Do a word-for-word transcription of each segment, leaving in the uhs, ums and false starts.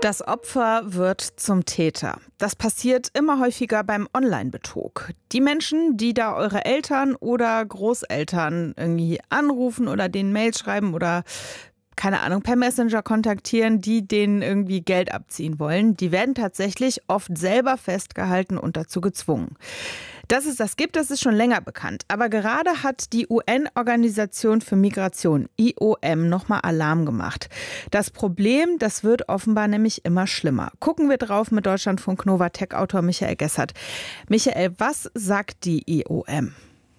Das Opfer wird zum Täter. Das passiert immer häufiger beim Online-Betrug. Die Menschen, die da eure Eltern oder Großeltern irgendwie anrufen oder denen Mails schreiben oder keine Ahnung, per Messenger kontaktieren, die denen irgendwie Geld abziehen wollen, die werden tatsächlich oft selber festgehalten und dazu gezwungen. Dass es das gibt, das ist schon länger bekannt. Aber gerade hat die U N-Organisation für Migration, I O M, nochmal Alarm gemacht. Das Problem, das wird offenbar nämlich immer schlimmer. Gucken wir drauf mit Deutschlandfunk Nova Tech-Autor Michael Gessert. Michael, was sagt die I O M?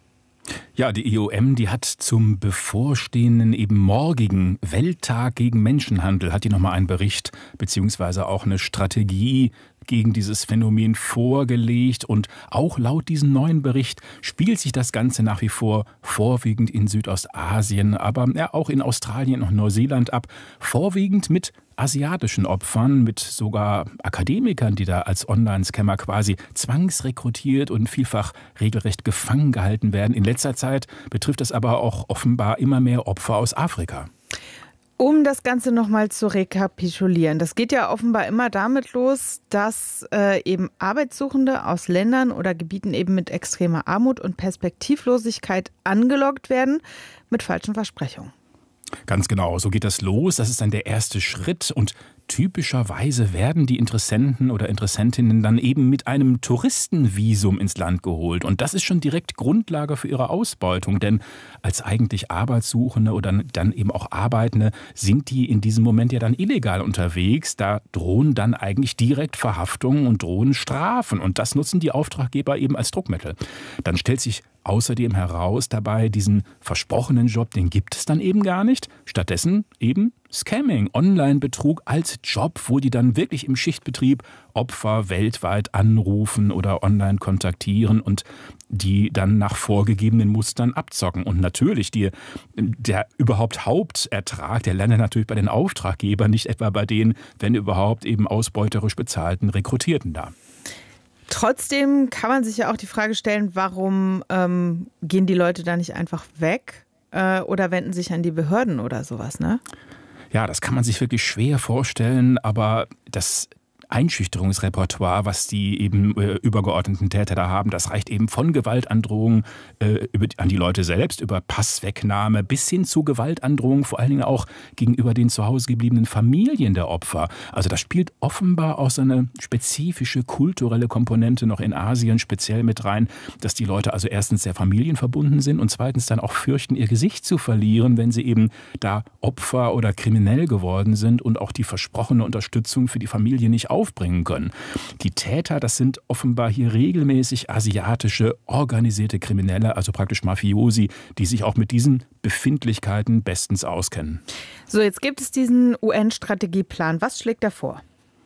Ja, die I O M, die hat zum bevorstehenden, eben morgigen Welttag gegen Menschenhandel, hat die nochmal einen Bericht beziehungsweise auch eine Strategie gegen dieses Phänomen vorgelegt. Und auch laut diesem neuen Bericht spielt sich das Ganze nach wie vor vorwiegend in Südostasien, aber ja, auch in Australien und Neuseeland ab. Vorwiegend mit asiatischen Opfern, mit sogar Akademikern, die da als Online-Scammer quasi zwangsrekrutiert und vielfach regelrecht gefangen gehalten werden. In letzter Zeit betrifft es aber auch offenbar immer mehr Opfer aus Afrika. Um das Ganze nochmal zu rekapitulieren, das geht ja offenbar immer damit los, dass äh, eben Arbeitssuchende aus Ländern oder Gebieten eben mit extremer Armut und Perspektivlosigkeit angelockt werden mit falschen Versprechungen. Ganz genau, so geht das los. Das ist dann der erste Schritt und typischerweise werden die Interessenten oder Interessentinnen dann eben mit einem Touristenvisum ins Land geholt. Und das ist schon direkt Grundlage für ihre Ausbeutung, denn als eigentlich Arbeitssuchende oder dann eben auch Arbeitende sind die in diesem Moment ja dann illegal unterwegs. Da drohen dann eigentlich direkt Verhaftungen und drohen Strafen. Und das nutzen die Auftraggeber eben als Druckmittel. Dann stellt sich außerdem heraus dabei, diesen versprochenen Job, den gibt es dann eben gar nicht. Stattdessen eben Scamming, Online-Betrug als Job, wo die dann wirklich im Schichtbetrieb Opfer weltweit anrufen oder online kontaktieren und die dann nach vorgegebenen Mustern abzocken. Und natürlich, die, der überhaupt Hauptertrag, der landet natürlich bei den Auftraggebern, nicht etwa bei den, wenn überhaupt, eben ausbeuterisch bezahlten Rekrutierten da. Trotzdem kann man sich ja auch die Frage stellen, warum ähm, gehen die Leute da nicht einfach weg äh, oder wenden sich an die Behörden oder sowas, ne? Ja, das kann man sich wirklich schwer vorstellen, aber das Einschüchterungsrepertoire, was die eben äh, übergeordneten Täter da haben, das reicht eben von Gewaltandrohungen äh, über, an die Leute selbst, über Passwegnahme bis hin zu Gewaltandrohungen, vor allen Dingen auch gegenüber den zu Hause gebliebenen Familien der Opfer. Also das spielt offenbar auch so eine spezifische kulturelle Komponente noch in Asien speziell mit rein, dass die Leute also erstens sehr familienverbunden sind und zweitens dann auch fürchten, ihr Gesicht zu verlieren, wenn sie eben da Opfer oder kriminell geworden sind und auch die versprochene Unterstützung für die Familie nicht aufbringen können. Die Täter, das sind offenbar hier regelmäßig asiatische, organisierte Kriminelle, also praktisch Mafiosi, die sich auch mit diesen Befindlichkeiten bestens auskennen. So, jetzt gibt es diesen U N-Strategieplan. Was schlägt er vor?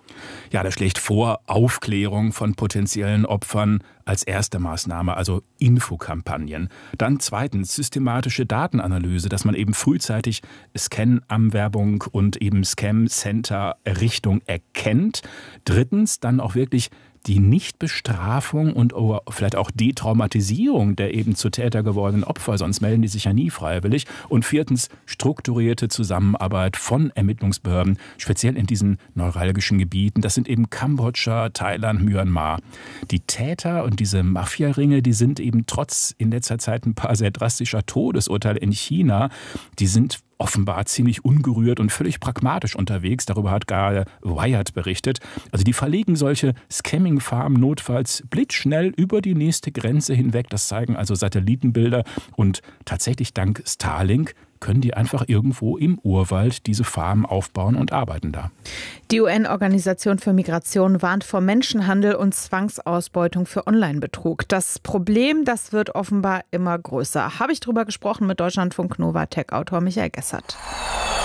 Ja, der schlägt vor, Aufklärung von potenziellen Opfern als erste Maßnahme, also Infokampagnen. Dann zweitens systematische Datenanalyse, dass man eben frühzeitig Scan-Anwerbung und eben Scam-Center-Errichtung erkennt. Drittens dann auch wirklich die Nichtbestrafung und vielleicht auch Detraumatisierung der eben zu Täter gewordenen Opfer, sonst melden die sich ja nie freiwillig. Und viertens strukturierte Zusammenarbeit von Ermittlungsbehörden, speziell in diesen neuralgischen Gebieten. Das sind eben Kambodscha, Thailand, Myanmar. Die Täter und diese Mafia-Ringe, die sind eben trotz in letzter Zeit ein paar sehr drastischer Todesurteile in China, die sind offenbar ziemlich ungerührt und völlig pragmatisch unterwegs. Darüber hat gar Wired berichtet. Also die verlegen solche Scamming-Farmen notfalls blitzschnell über die nächste Grenze hinweg. Das zeigen also Satellitenbilder. Und tatsächlich dank Starlink können die einfach irgendwo im Urwald diese Farmen aufbauen und arbeiten da. Die U N-Organisation für Migration warnt vor Menschenhandel und Zwangsausbeutung für Online-Betrug. Das Problem, das wird offenbar immer größer. Habe ich drüber gesprochen mit Deutschlandfunk Nova Tech-Autor Michael Gessert.